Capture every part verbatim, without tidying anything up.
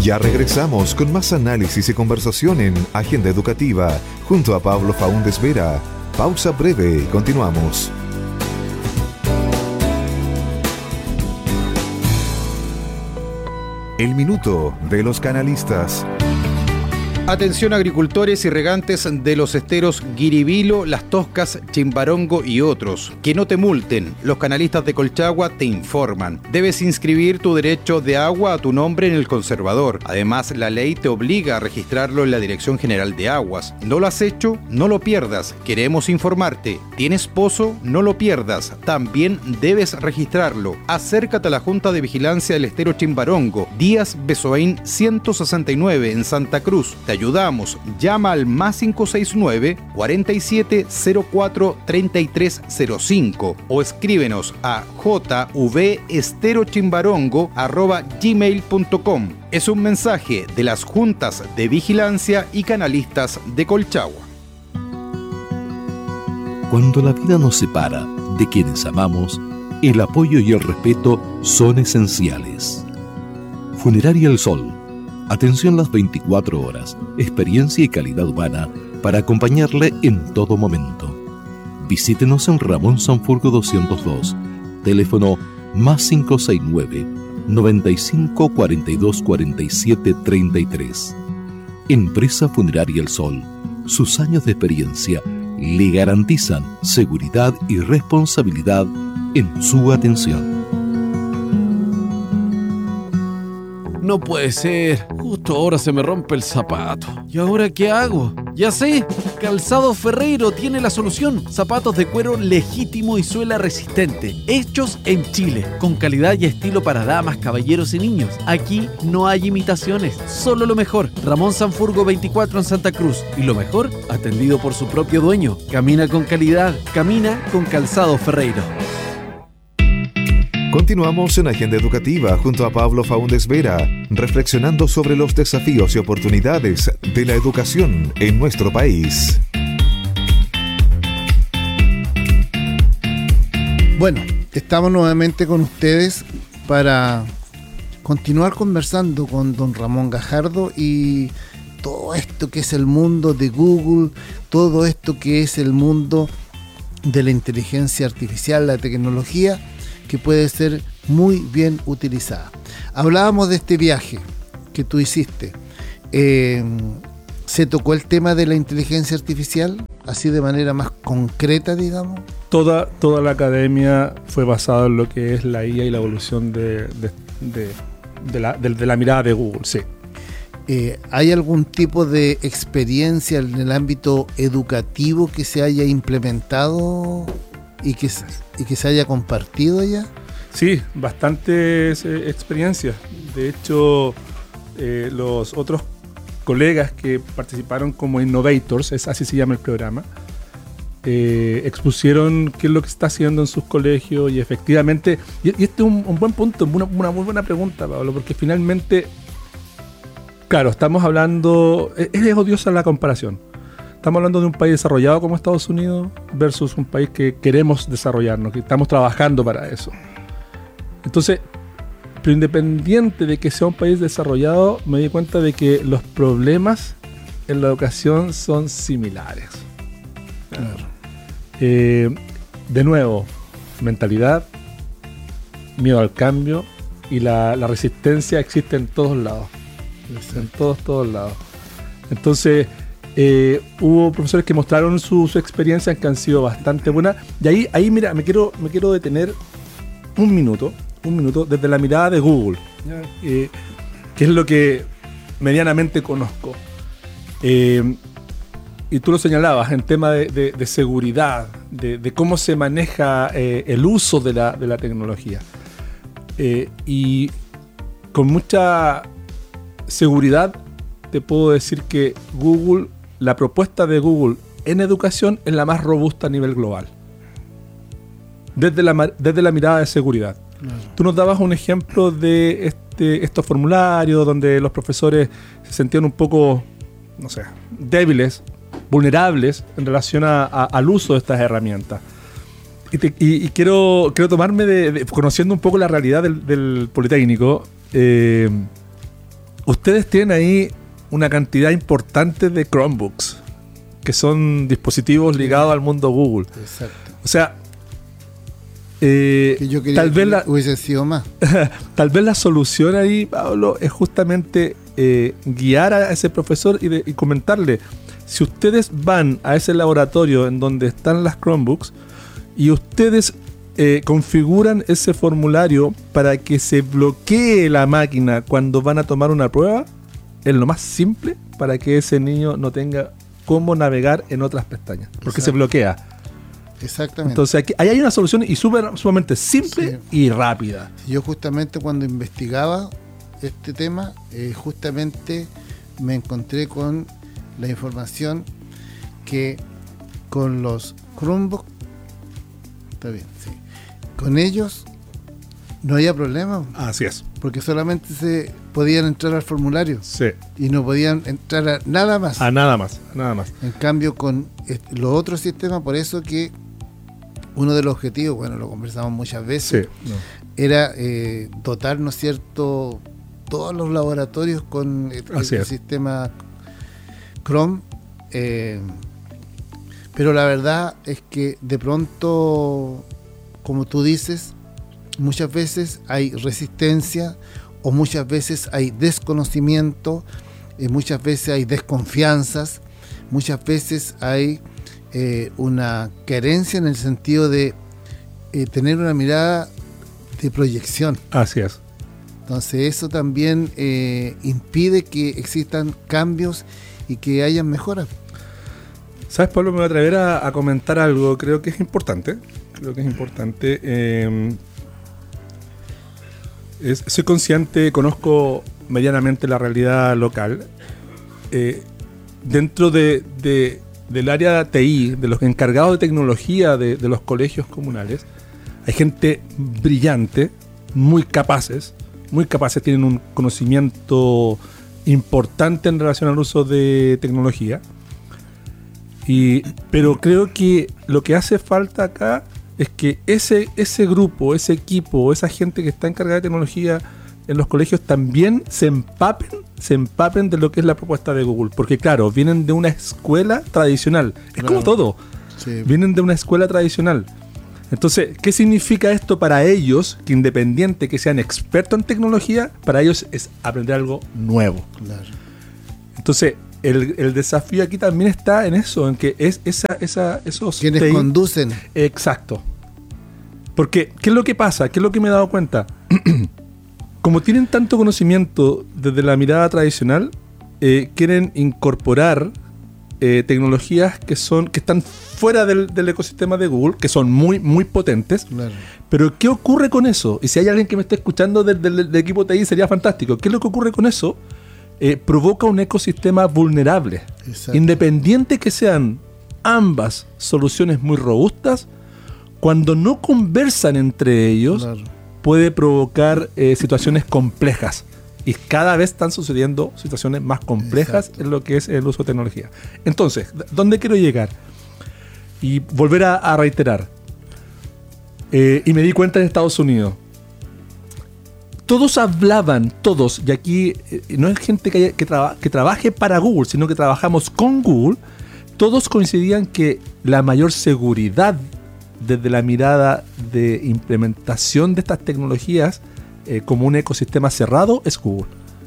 Ya regresamos con más análisis y conversación en Agenda Educativa junto a Pablo Faúndez Vera. Pausa breve y continuamos. El minuto de los canalistas. Atención agricultores y regantes de los esteros Guiribilo, Las Toscas, Chimbarongo y otros. Que no te multen. Los canalistas de Colchagua te informan. Debes inscribir tu derecho de agua a tu nombre en el conservador. Además, la ley te obliga a registrarlo en la Dirección General de Aguas. ¿No lo has hecho? No lo pierdas. Queremos informarte. ¿Tienes pozo? No lo pierdas. También debes registrarlo. Acércate a la Junta de Vigilancia del Estero Chimbarongo, Díaz Besoaín ciento sesenta y nueve en Santa Cruz. Te ayudamos. Llama al más cinco seis nueve, cuarenta y siete cero cuatro, treinta y tres cero cinco o escríbenos a jvesterochimbarongo arroba gmail punto com. Es un mensaje de las Juntas de Vigilancia y Canalistas de Colchagua. Cuando la vida nos separa de quienes amamos, el apoyo y el respeto son esenciales. Funeraria El Sol. Atención las veinticuatro horas, experiencia y calidad humana para acompañarle en todo momento. Visítenos en Ramón Sanfurgo doscientos dos, teléfono más cinco seis nueve, noventa y cinco, cuarenta y dos, cuarenta y siete, treinta y tres. Empresa Funeraria El Sol, sus años de experiencia le garantizan seguridad y responsabilidad en su atención. No puede ser, justo ahora se me rompe el zapato. ¿Y ahora qué hago? Ya sé, Calzado Ferreiro tiene la solución. Zapatos de cuero legítimo y suela resistente, hechos en Chile, con calidad y estilo para damas, caballeros y niños. Aquí no hay imitaciones, solo lo mejor. Ramón Sanfurgo veinticuatro en Santa Cruz. Y lo mejor, atendido por su propio dueño. Camina con calidad, camina con Calzado Ferreiro. Continuamos en Agenda Educativa junto a Pablo Faúndez Vera, reflexionando sobre los desafíos y oportunidades de la educación en nuestro país. Bueno, estamos nuevamente con ustedes para continuar conversando con don Ramón Gajardo y todo esto que es el mundo de Google, todo esto que es el mundo de la inteligencia artificial, la tecnología, que puede ser muy bien utilizada. Hablábamos de este viaje que tú hiciste. Eh, ¿Se tocó el tema de la inteligencia artificial así de manera más concreta, digamos? Toda, toda la academia fue basada en lo que es la I A y la evolución de, de, de, de, la, de, de la mirada de Google, sí. Eh, ¿Hay algún tipo de experiencia en el ámbito educativo que se haya implementado y que, y que se haya compartido ya? Sí, bastantes eh, experiencias. De hecho, eh, los otros colegas que participaron como Innovators, es así se llama el programa, eh, expusieron qué es lo que está haciendo en sus colegios y efectivamente, y, y este es un, un buen punto, una, una muy buena pregunta, Pablo, porque finalmente, claro, estamos hablando, es, es odiosa la comparación. Estamos hablando de un país desarrollado como Estados Unidos versus un país que queremos desarrollarnos, que estamos trabajando para eso. Entonces, pero independiente de que sea un país desarrollado, me di cuenta de que los problemas en la educación son similares. Claro. Eh, de nuevo, mentalidad, miedo al cambio y la, la resistencia existe en todos lados. En todos, todos lados. Entonces, Eh, hubo profesores que mostraron su, su experiencia que han sido bastante buenas y ahí, ahí mira, me quiero, me quiero detener un minuto, un minuto desde la mirada de Google, eh, que es lo que medianamente conozco. Eh, y tú lo señalabas en tema de, de, de seguridad, de, de cómo se maneja eh, el uso de la, de la tecnología. Eh, y con mucha seguridad te puedo decir que Google, la propuesta de Google en educación es la más robusta a nivel global. Desde la, desde la mirada de seguridad. Claro. Tú nos dabas un ejemplo de este, estos formularios donde los profesores se sentían un poco, no sé, débiles, vulnerables en relación a, a, al uso de estas herramientas. Y, te, y, y quiero, quiero tomarme de, de, conociendo un poco la realidad del, del Politécnico, eh, ustedes tienen ahí una cantidad importante de Chromebooks, que son dispositivos ligados al mundo Google. Exacto. O sea, eh, que yo quería tal vez que la, hubiese sido más. tal vez la solución ahí, Pablo, es justamente eh, guiar a ese profesor y, de, y comentarle, si ustedes van a ese laboratorio en donde están las Chromebooks y ustedes eh, configuran ese formulario para que se bloquee la máquina cuando van a tomar una prueba, es lo más simple para que ese niño no tenga cómo navegar en otras pestañas, porque Exacto. se bloquea. Exactamente. Entonces aquí, ahí hay una solución y super, sumamente simple sí. y rápida. Yo justamente cuando investigaba este tema, eh, justamente me encontré con la información que con los Chromebook, está bien, sí, con ellos no había problema. Así es. Porque solamente se podían entrar al formulario. Sí. Y no podían entrar a nada más. A nada más, a nada más. En cambio, con los otros sistemas, por eso que uno de los objetivos, bueno, lo conversamos muchas veces, sí, no. era eh, dotar, ¿no es cierto?, todos los laboratorios con el, el sistema Chrome. Eh, pero la verdad es que de pronto, como tú dices, muchas veces hay resistencia o muchas veces hay desconocimiento, eh, muchas veces hay desconfianzas, muchas veces hay eh, una carencia en el sentido de eh, tener una mirada de proyección. Así es. Entonces eso también eh, impide que existan cambios y que hayan mejoras. ¿Sabes, Pablo? Me voy a atrever a, a comentar algo, creo que es importante. Creo que es importante. Eh, es, soy consciente, conozco medianamente la realidad local. Eh, dentro de, de, del área T I, de los encargados de tecnología de, de los colegios comunales, hay gente brillante, muy capaces, muy capaces, tienen un conocimiento importante en relación al uso de tecnología. Y, pero creo que lo que hace falta acá es que ese, ese grupo, ese equipo, esa gente que está encargada de tecnología en los colegios también se empapen, se empapen de lo que es la propuesta de Google. Porque claro, vienen de una escuela tradicional. Es claro. como todo. Sí. Vienen de una escuela tradicional. Entonces, ¿qué significa esto para ellos? Que independiente que sean expertos en tecnología, para ellos es aprender algo nuevo. Claro. Entonces, el, el desafío aquí también está en eso, en que es esa, esa, esos... Quienes te... conducen. Exacto. Porque, ¿qué es lo que pasa? ¿Qué es lo que me he dado cuenta? Como tienen tanto conocimiento desde la mirada tradicional, eh, quieren incorporar eh, tecnologías que son que están fuera del, del ecosistema de Google, que son muy, muy potentes. Claro. Pero ¿qué ocurre con eso? Y si hay alguien que me esté escuchando del, del, del equipo T I, sería fantástico. ¿Qué es lo que ocurre con eso? Eh, provoca un ecosistema vulnerable. Exacto. Independiente que sean ambas soluciones muy robustas, cuando no conversan entre ellos, claro. puede provocar eh, situaciones complejas. Y cada vez están sucediendo situaciones más complejas Exacto. en lo que es el uso de tecnología. Entonces, ¿dónde quiero llegar? Y volver a, a reiterar. Eh, y me di cuenta en Estados Unidos. Todos hablaban, todos, y aquí eh, no es gente que, haya, que, traba, que trabaje para Google, sino que trabajamos con Google, todos coincidían que la mayor seguridad desde la mirada de implementación de estas tecnologías eh, como un ecosistema cerrado es Google.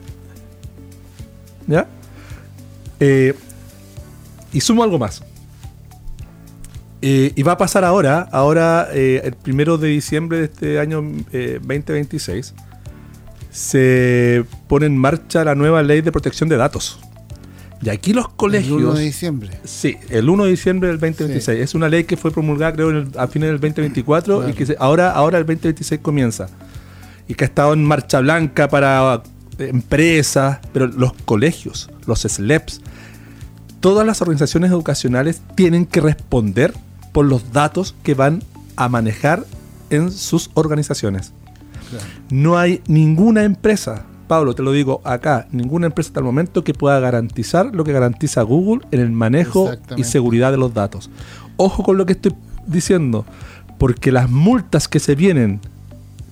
¿Ya? Eh, y sumo algo más. Eh, y va a pasar ahora, ahora eh, el primero de diciembre de este año eh, veinte veintiséis, se pone en marcha la nueva ley de protección de datos. Y aquí los colegios... El uno de diciembre. Sí, el uno de diciembre del veinte veintiséis. Sí. Es una ley que fue promulgada, creo, en el, a fines del veinte veinticuatro, claro. y que se, ahora, ahora el veinte veintiséis comienza. Y que ha estado en marcha blanca para empresas, pero los colegios, los S L E Ps, todas las organizaciones educacionales tienen que responder por los datos que van a manejar en sus organizaciones. Claro. No hay ninguna empresa, Pablo, te lo digo acá, ninguna empresa hasta el momento que pueda garantizar lo que garantiza Google en el manejo y seguridad de los datos. Ojo con lo que estoy diciendo, porque las multas que se vienen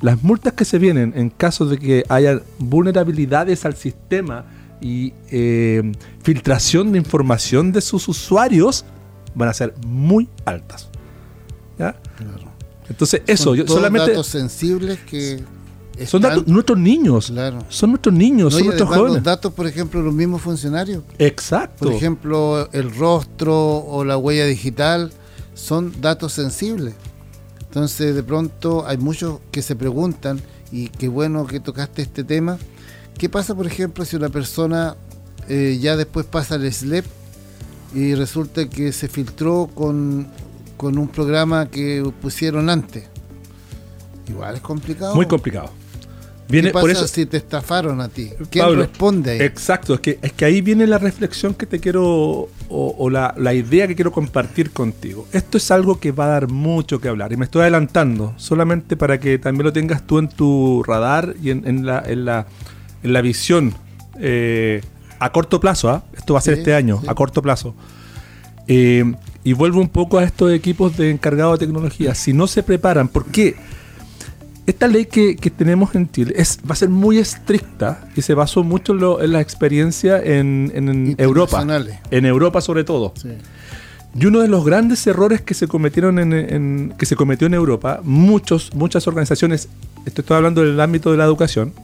las multas que se vienen en caso de que haya vulnerabilidades al sistema y eh, filtración de información de sus usuarios van a ser muy altas. ¿Ya? Claro. Entonces eso, son yo todos solamente datos sensibles que son están, datos, nuestros niños, claro. son nuestros niños, no, son nuestros jóvenes. Los datos, por ejemplo, de los mismos funcionarios. Exacto. Por ejemplo, el rostro o la huella digital son datos sensibles. Entonces, de pronto hay muchos que se preguntan, y qué bueno que tocaste este tema, ¿qué pasa, por ejemplo, si una persona eh, ya después pasa el S L E P y resulta que se filtró con, con un programa que pusieron antes? Igual es complicado. Muy complicado. Viene, ¿Qué pasa por eso, si te estafaron a ti? ¿Quién Pablo, responde ahí? Exacto, es que, es que ahí viene la reflexión que te quiero, o, o la, la idea que quiero compartir contigo. Esto es algo que va a dar mucho que hablar, y me estoy adelantando, solamente para que también lo tengas tú en tu radar y en, en, la, en, la, en la visión eh, a corto plazo. ¿eh? Esto va a ser sí, este año, sí. a corto plazo. Eh, y vuelvo un poco a estos equipos de encargados de tecnología. Si no se preparan, ¿por qué? Esta ley que, que tenemos en Chile es, va a ser muy estricta y se basó mucho en, lo, en la experiencia en, en, en Europa, en Europa sobre todo. Sí. Y uno de los grandes errores que se cometieron en, en, que se cometió en Europa, muchos, muchas organizaciones, esto estoy hablando del ámbito de la educación,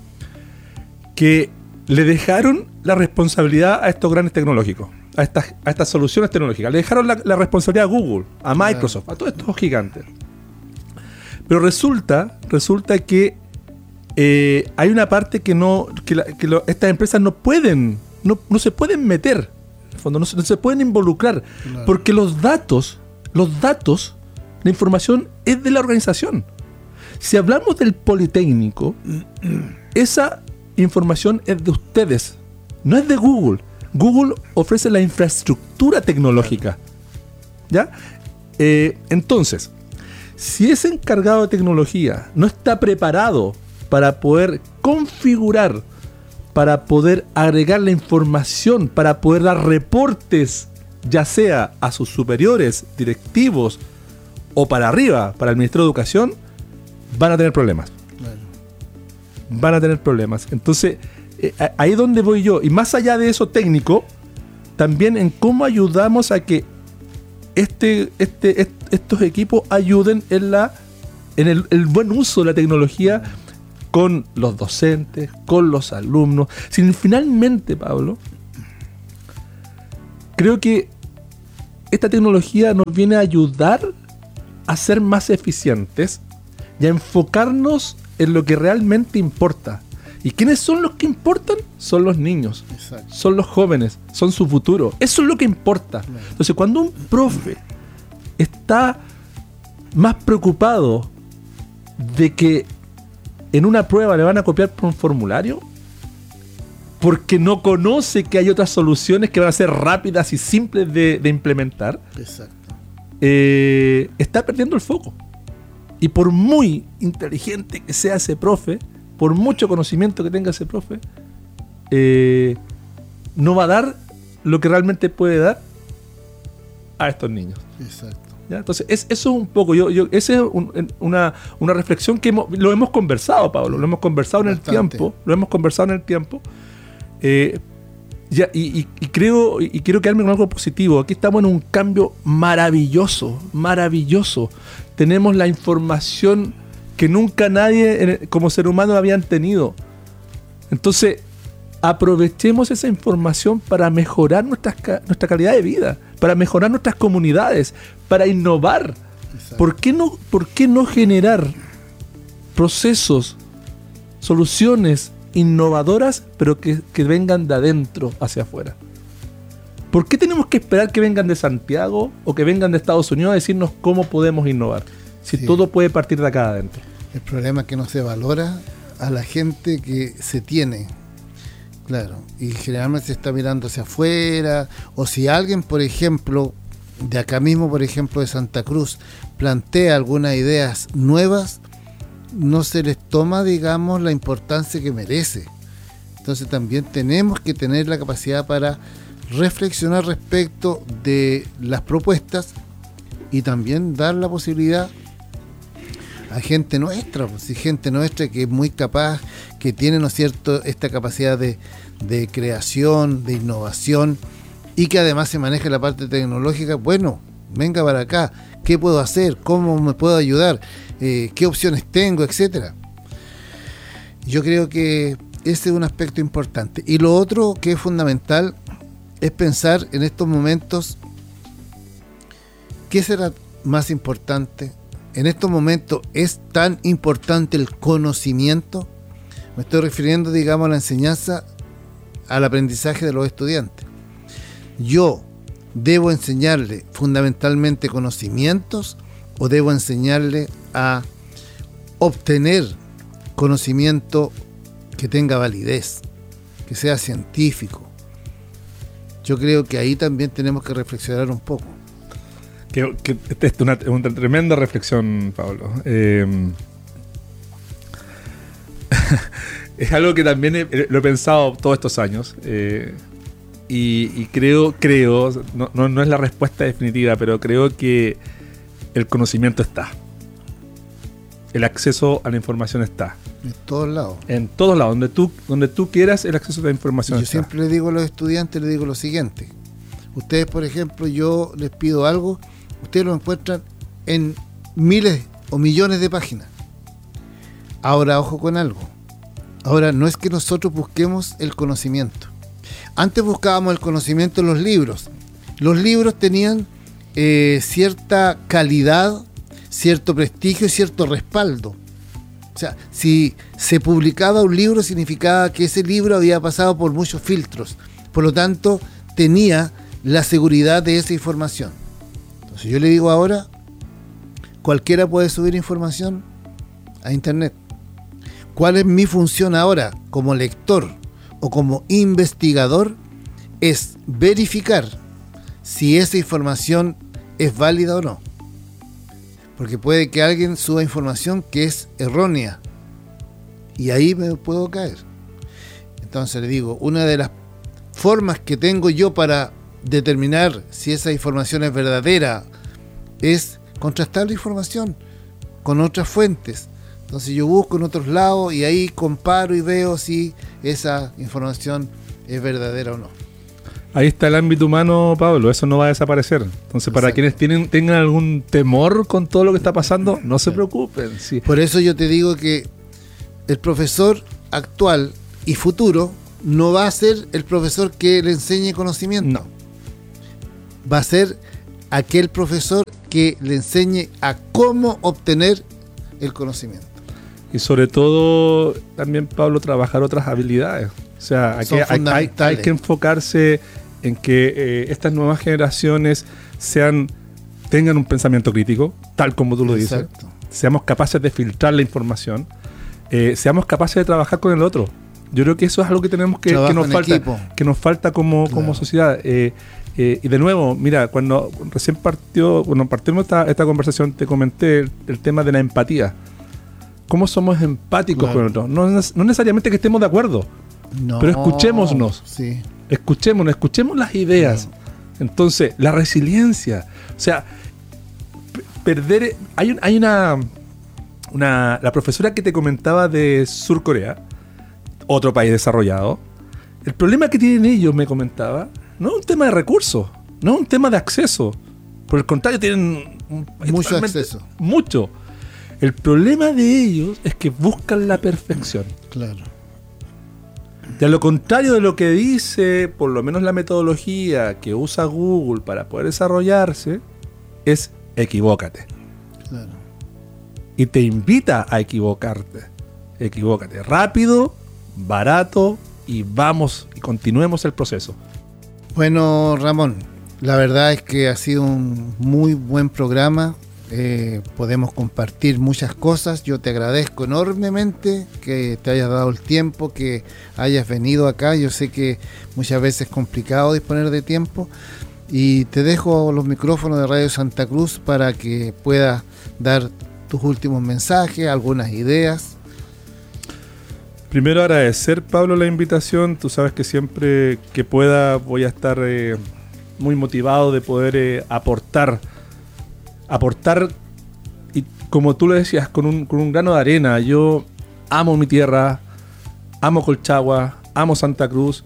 que le dejaron la responsabilidad a estos grandes tecnológicos, a estas, a estas soluciones tecnológicas. Le dejaron la, la responsabilidad a Google, a Microsoft, claro. a todos estos gigantes. Pero resulta, resulta que eh, hay una parte que no, que, la, que lo, estas empresas no pueden, no, no se pueden meter, en el fondo, no se, no se pueden involucrar, claro. porque los datos, los datos, la información es de la organización. Si hablamos del Politécnico, esa información es de ustedes, no es de Google. Google ofrece la infraestructura tecnológica, ¿ya? Eh, entonces, si ese encargado de tecnología no está preparado para poder configurar, para poder agregar la información, para poder dar reportes, ya sea a sus superiores, directivos o para arriba, para el Ministerio de Educación, van a tener problemas. Bueno. Van a tener problemas. Entonces, eh, ahí es donde voy yo. Y más allá de eso técnico, también en cómo ayudamos a que Este, este, est, estos equipos ayuden en, la, en el, el buen uso de la tecnología con los docentes, con los alumnos. Si finalmente, Pablo, creo que esta tecnología nos viene a ayudar a ser más eficientes y a enfocarnos en lo que realmente importa. ¿Y quiénes son los que importan? Son los niños, Exacto. son los jóvenes, son su futuro. Eso es lo que importa. Claro. Entonces, cuando un profe está más preocupado de que en una prueba le van a copiar por un formulario, porque no conoce que hay otras soluciones que van a ser rápidas y simples de, de implementar, Exacto. Eh, está perdiendo el foco. Y por muy inteligente que sea ese profe, por mucho conocimiento que tenga ese profe, eh, no va a dar lo que realmente puede dar a estos niños. Exacto. ¿Ya? Entonces, es, eso es un poco, yo, yo, esa es un, una, una reflexión que hemos, lo hemos conversado, Pablo, lo hemos conversado en Bastante. el tiempo, lo hemos conversado en el tiempo, eh, ya, y, y, y creo, y quiero quedarme con algo positivo. Aquí estamos en un cambio maravilloso, maravilloso. Tenemos la información que nunca nadie como ser humano habían tenido. Entonces, aprovechemos esa información para mejorar nuestra, nuestra calidad de vida, para mejorar nuestras comunidades, para innovar. ¿Por qué no, por qué no generar procesos, soluciones innovadoras, pero que, que vengan de adentro hacia afuera? ¿Por qué tenemos que esperar que vengan de Santiago o que vengan de Estados Unidos a decirnos cómo podemos innovar? Si sí. todo puede partir de acá adentro. El problema es que no se valora a la gente que se tiene. Claro, y generalmente se está mirando hacia afuera, o si alguien, por ejemplo, de acá mismo, por ejemplo, de Santa Cruz, plantea algunas ideas nuevas, no se les toma, digamos, la importancia que merece. Entonces también tenemos que tener la capacidad para reflexionar respecto de las propuestas y también dar la posibilidad a gente nuestra, pues, y gente nuestra que es muy capaz, que tiene, ¿no es cierto?, esta capacidad de, de creación, de innovación, y que además se maneja la parte tecnológica. Bueno, venga para acá, ¿qué puedo hacer? ¿Cómo me puedo ayudar? Eh, ¿Qué opciones tengo? Etcétera. Yo creo que ese es un aspecto importante. Y lo otro que es fundamental es pensar en estos momentos qué será más importante. En estos momentos es tan importante el conocimiento. Me estoy refiriendo, digamos, a la enseñanza, al aprendizaje de los estudiantes. Yo debo enseñarle fundamentalmente conocimientos o debo enseñarle a obtener conocimiento que tenga validez, que sea científico. Yo creo que ahí también tenemos que reflexionar un poco. Que, que esta es una, una tremenda reflexión, Pablo. Eh, es algo que también he, lo he pensado todos estos años. Eh, y, y creo, creo no, no, no es la respuesta definitiva, pero creo que el conocimiento está. El acceso a la información está. En todos lados. En todos lados. Donde tú, donde tú quieras, el acceso a la información Yo está. siempre le digo a los estudiantes, les digo lo siguiente. Ustedes, por ejemplo, yo les pido algo, ustedes lo encuentran en miles o millones de páginas. Ahora, ojo con algo. Ahora, no es que nosotros busquemos el conocimiento. Antes buscábamos el conocimiento en los libros. Los libros tenían eh, cierta calidad, cierto prestigio y cierto respaldo. O sea, si se publicaba un libro, significaba que ese libro había pasado por muchos filtros. Por lo tanto, tenía la seguridad de esa información. Entonces yo le digo ahora, cualquiera puede subir información a internet. ¿Cuál es mi función ahora como lector o como investigador? Es verificar si esa información es válida o no. Porque puede que alguien suba información que es errónea y ahí me puedo caer. Entonces le digo, una de las formas que tengo yo para determinar si esa información es verdadera es contrastar la información con otras fuentes. Entonces yo busco en otros lados y ahí comparo y veo si esa información es verdadera o no. Ahí está el ámbito humano, Pablo, eso no va a desaparecer. Entonces, para Exacto. quienes tienen, tengan algún temor con todo lo que está pasando, no se preocupen. Sí. Por eso yo te digo que el profesor actual y futuro no va a ser el profesor que le enseñe conocimiento. No. Va a ser aquel profesor que le enseñe a cómo obtener el conocimiento. Y sobre todo, también, Pablo, trabajar otras habilidades. O sea, aquí hay, hay, hay que enfocarse en que eh, estas nuevas generaciones sean, tengan un pensamiento crítico, tal como tú lo Exacto. dices. Seamos capaces de filtrar la información. Eh, seamos capaces de trabajar con el otro. Yo creo que eso es algo que tenemos que, que nos falta, equipo. que nos falta como, claro. como sociedad. Eh, eh, y de nuevo, mira, cuando recién partió, cuando partimos esta, esta conversación, te comenté el, el tema de la empatía. ¿Cómo somos empáticos claro. con el otro? No, no necesariamente que estemos de acuerdo. No, pero escuchémonos, sí. escuchémonos, escuchemos las ideas. No. Entonces, la resiliencia, o sea, p- perder, hay, un, hay una, una, la profesora que te comentaba de Sur Corea, otro país desarrollado, el problema que tienen ellos, me comentaba, no es un tema de recursos, no es un tema de acceso, por el contrario, tienen mucho acceso. Mucho. El problema de ellos es que buscan la perfección. Claro. Y a lo contrario de lo que dice, por lo menos la metodología que usa Google para poder desarrollarse, es equivócate. Claro. Y te invita a equivocarte. Equivócate rápido, barato y vamos y continuemos el proceso. Bueno, Ramón, la verdad es que ha sido un muy buen programa. Eh, podemos compartir muchas cosas. Yo te agradezco enormemente que te hayas dado el tiempo, que hayas venido acá. Yo sé que muchas veces es complicado disponer de tiempo y te dejo los micrófonos de Radio Santa Cruz para que puedas dar tus últimos mensajes, algunas ideas. Primero agradecer, Pablo, la invitación. Tú sabes que siempre que pueda voy a estar eh, muy motivado de poder eh, aportar aportar y como tú lo decías, con un, con un grano de arena. Yo amo mi tierra, amo Colchagua, amo Santa Cruz,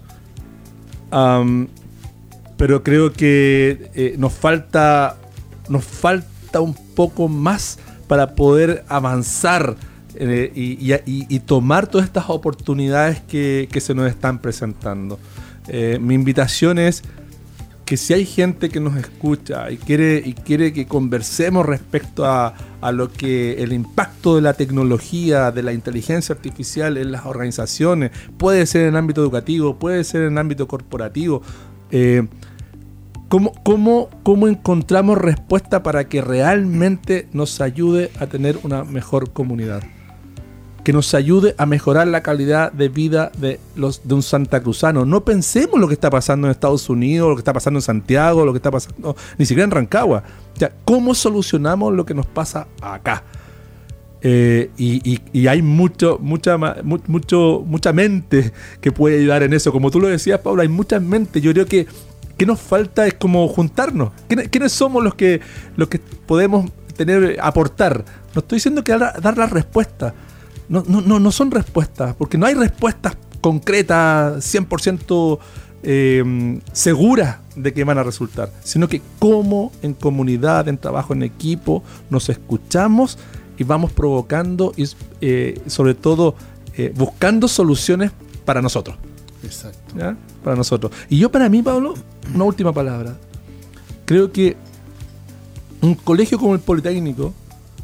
um, pero creo que eh, nos falta, nos falta un poco más para poder avanzar eh, y, y, y tomar todas estas oportunidades que, que se nos están presentando. Eh, mi invitación es que si hay gente que nos escucha y quiere, y quiere que conversemos respecto a, a lo que el impacto de la tecnología, de la inteligencia artificial en las organizaciones, puede ser en el ámbito educativo, puede ser en el ámbito corporativo, eh, ¿cómo, cómo, cómo encontramos respuesta para que realmente nos ayude a tener una mejor comunidad? Que nos ayude a mejorar la calidad de vida de los de un santacruzano. No pensemos lo que está pasando en Estados Unidos, lo que está pasando en Santiago, lo que está pasando ni siquiera en Rancagua. O sea, ¿cómo solucionamos lo que nos pasa acá? Eh, y, y, y hay mucho, mucha, mucho, mucha mente que puede ayudar en eso. Como tú lo decías, Pablo, hay mucha mente. Yo creo que ¿qué nos falta? Es como juntarnos. ¿Quiénes, quiénes somos los que, los que podemos tener, aportar? No estoy diciendo que dar, dar la respuesta. No, no, no, no son respuestas, porque no hay respuestas concretas, cien por ciento eh, seguras de que van a resultar, sino que cómo en comunidad, en trabajo en equipo, nos escuchamos y vamos provocando y eh, sobre todo eh, buscando soluciones para nosotros. Exacto. ¿Ya? Para nosotros. Y yo para mí, Pablo, una última palabra. Creo que un colegio como el Politécnico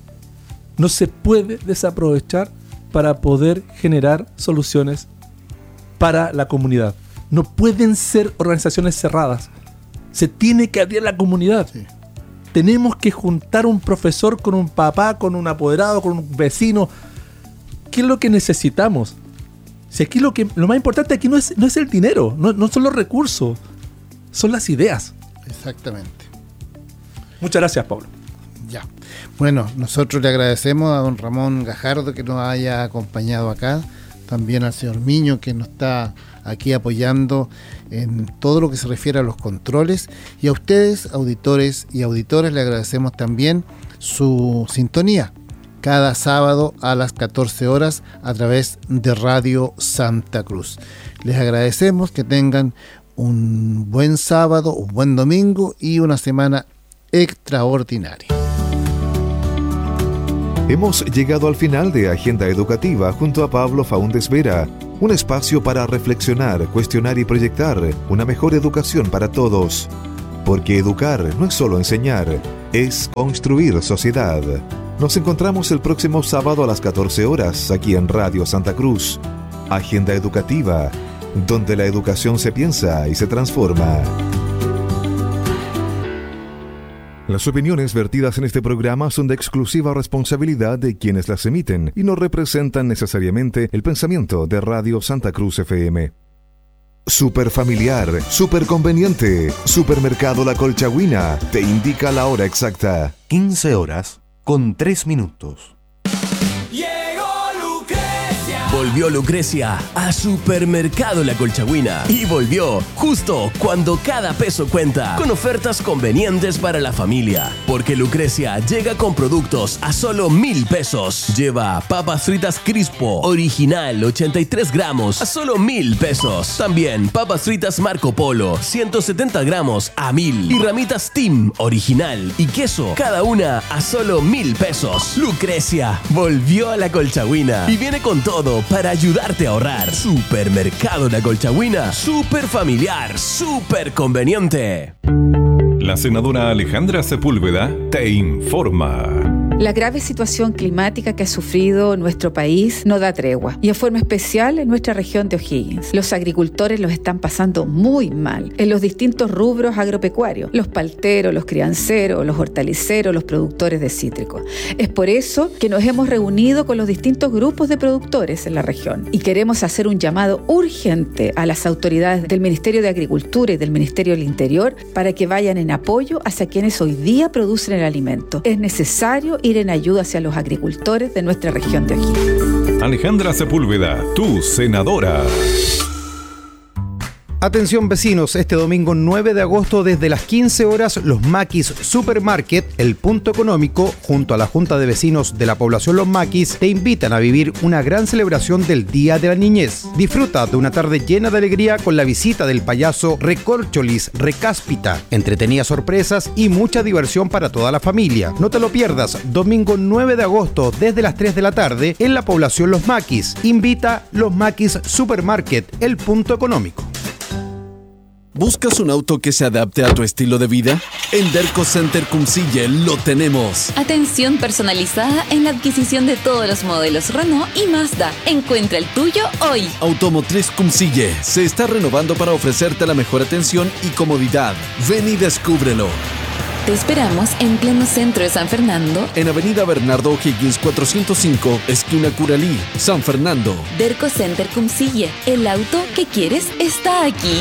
no se puede desaprovechar para poder generar soluciones para la comunidad. No pueden ser organizaciones cerradas. Se tiene que abrir la comunidad. Sí. Tenemos que juntar un profesor con un papá, con un apoderado, con un vecino. ¿Qué es lo que necesitamos? Si aquí lo que lo más importante aquí no es, no es el dinero, no, no son los recursos, son las ideas. Exactamente. Muchas gracias, Pablo. Ya. Bueno, nosotros le agradecemos a don Ramón Gajardo que nos haya acompañado acá, también al señor Miño que nos está aquí apoyando en todo lo que se refiere a los controles, y a ustedes, auditores y auditoras, le agradecemos también su sintonía cada sábado a las catorce horas a través de Radio Santa Cruz. Les agradecemos, que tengan un buen sábado, un buen domingo y una semana extraordinaria. Hemos llegado al final de Agenda Educativa junto a Pablo Faúndez Vera, un espacio para reflexionar, cuestionar y proyectar una mejor educación para todos. Porque educar no es solo enseñar, es construir sociedad. Nos encontramos el próximo sábado a las catorce horas aquí en Radio Santa Cruz. Agenda Educativa, donde la educación se piensa y se transforma. Las opiniones vertidas en este programa son de exclusiva responsabilidad de quienes las emiten y no representan necesariamente el pensamiento de Radio Santa Cruz F M. Super familiar, super conveniente. Supermercado La Colchagüina te indica la hora exacta. quince horas con tres minutos. Volvió Lucrecia a Supermercado La Colchagüina. Y volvió justo cuando cada peso cuenta, con ofertas convenientes para la familia. Porque Lucrecia llega con productos a solo mil pesos. Lleva papas fritas Crispo original ochenta y tres gramos a solo mil pesos. También papas fritas Marco Polo ciento setenta gramos a mil. Y ramitas Team original y queso, cada una a solo mil pesos. Lucrecia volvió a La Colchagüina y viene con todo para ayudarte a ahorrar. Supermercado La Colchagüina, súper familiar, súper conveniente. La senadora Alejandra Sepúlveda te informa. La grave situación climática que ha sufrido nuestro país no da tregua, y en forma especial en nuestra región de O'Higgins. Los agricultores los están pasando muy mal en los distintos rubros agropecuarios, los palteros, los crianceros, los hortaliceros, los productores de cítricos. Es por eso que nos hemos reunido con los distintos grupos de productores en la región y queremos hacer un llamado urgente a las autoridades del Ministerio de Agricultura y del Ministerio del Interior para que vayan en apoyo hacia quienes hoy día producen el alimento. Es necesario ir en ayuda hacia los agricultores de nuestra región de O'Higgins. Alejandra Sepúlveda, tu senadora. Atención vecinos, este domingo nueve de agosto desde las quince horas los Maquis Supermarket, el punto económico, junto a la Junta de Vecinos de la población Los Maquis, te invitan a vivir una gran celebración del Día de la Niñez. Disfruta de una tarde llena de alegría con la visita del payaso Recorcholis Recáspita, entretenidas sorpresas y mucha diversión para toda la familia. No te lo pierdas, domingo nueve de agosto desde las tres de la tarde en la población Los Maquis. Invita Los Maquis Supermarket, el punto económico. ¿Buscas un auto que se adapte a tu estilo de vida? En Derco Center Cumcille lo tenemos. Atención personalizada en la adquisición de todos los modelos Renault y Mazda. Encuentra el tuyo hoy. Automotriz Cumcille se está renovando para ofrecerte la mejor atención y comodidad. Ven y descúbrelo. Te esperamos en pleno centro de San Fernando, en Avenida Bernardo O'Higgins cuatrocientos cinco, esquina Curalí, San Fernando. Derco Center Cumcille, el auto que quieres está aquí.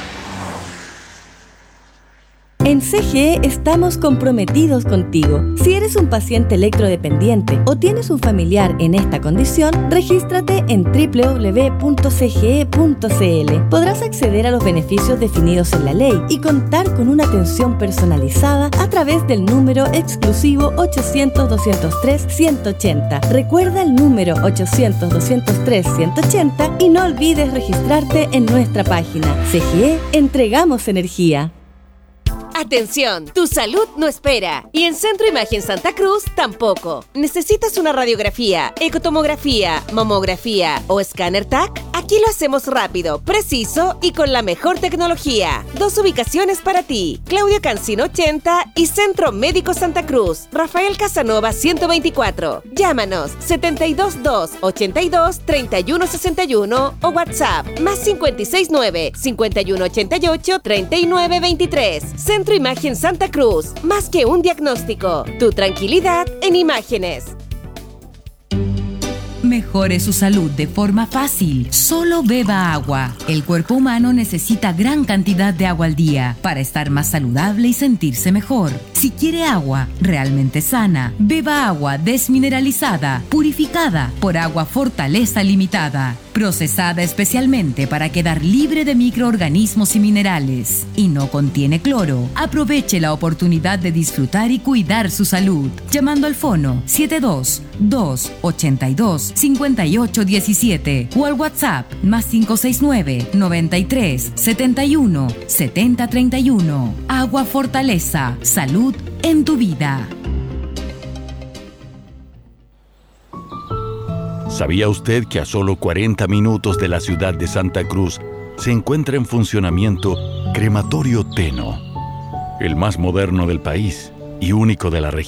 En C G E estamos comprometidos contigo. Si eres un paciente electrodependiente o tienes un familiar en esta condición, regístrate en doble u doble u doble u punto c g e punto c l. Podrás acceder a los beneficios definidos en la ley y contar con una atención personalizada a través del número exclusivo ochocientos, doscientos tres, ciento ochenta. Recuerda el número ochocientos, doscientos tres, ciento ochenta y no olvides registrarte en nuestra página. C G E, entregamos energía. Atención, tu salud no espera. Y en Centro Imagen Santa Cruz tampoco. ¿Necesitas una radiografía, ecotomografía, mamografía o escáner T A C? Aquí lo hacemos rápido, preciso y con la mejor tecnología. Dos ubicaciones para ti. Claudio Cancino ochenta y Centro Médico Santa Cruz. Rafael Casanova ciento veinticuatro. Llámanos setenta y dos dos, ochenta y dos, treinta y uno sesenta y uno o WhatsApp más cincuenta y seis nueve, cincuenta y uno ochenta y ocho, treinta y nueve veintitrés. Centro Imagen Santa Cruz, más que un diagnóstico, tu tranquilidad en imágenes. Mejore su salud de forma fácil. Solo beba agua. El cuerpo humano necesita gran cantidad de agua al día para estar más saludable y sentirse mejor. Si quiere agua realmente sana, beba agua desmineralizada, purificada por Agua Fortaleza Limitada, procesada especialmente para quedar libre de microorganismos y minerales, y no contiene cloro. Aproveche la oportunidad de disfrutar y cuidar su salud, llamando al fono siete dos, dos, ochenta y dos, cincuenta y ocho diecisiete o al WhatsApp más cinco seis nueve, noventa y tres, setenta y uno, setenta treinta y uno. Agua Fortaleza, salud en tu vida. ¿Sabía usted que a solo cuarenta minutos de la ciudad de Santa Cruz se encuentra en funcionamiento Crematorio Teno, el más moderno del país y único de la región?